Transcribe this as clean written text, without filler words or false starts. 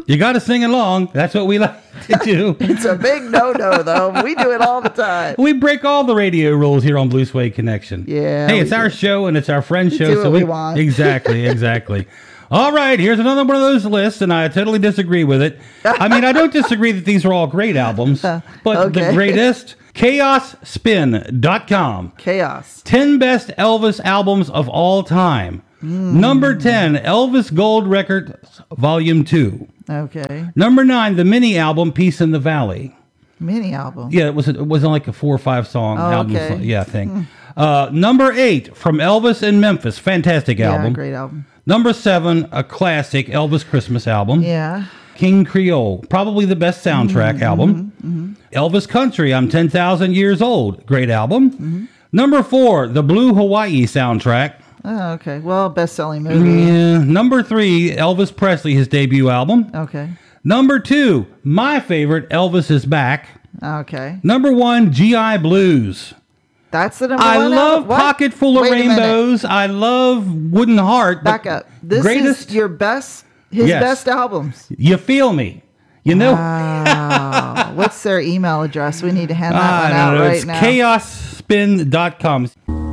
You got to sing along. That's what we like to do. It's a big no-no, though. We do it all the time. We break all the radio rules here on Blue Suede Connection. Yeah. Hey, it's our show and it's our friend's show. Do what we want. Exactly. All right, here's another one of those lists, and I totally disagree with it. I mean, I don't disagree that these are all great albums, but the greatest, chaosspin.com. Chaos. 10 best Elvis albums of all time. Number 10, Elvis Gold Records, Volume 2. Okay. Number 9, the mini album, Peace in the Valley. Mini album. Yeah, it wasn't like a 4 or 5 song album. Okay. Yeah, thing. Number 8, From Elvis in Memphis. Fantastic album. Yeah, great album. Number 7, a classic Elvis Christmas album. Yeah. King Creole, probably the best soundtrack album. Elvis Country, I'm 10,000 Years Old. Great album. Number 4, the Blue Hawaii soundtrack. Oh, okay. Well, best-selling movie. Yeah. Number 3, Elvis Presley, his debut album. Okay. Number 2, my favorite, Elvis is Back. Okay. Number 1, GI Blues. That's the number I one. love What? Pocket Full of Wait a minute. Rainbows. I love Wooden Heart. Back up. This greatest, is your best, his Yes. best albums. You feel me. You know? Wow. What's their email address? We need to hand that one out I don't know. right It's now. chaosspin.com.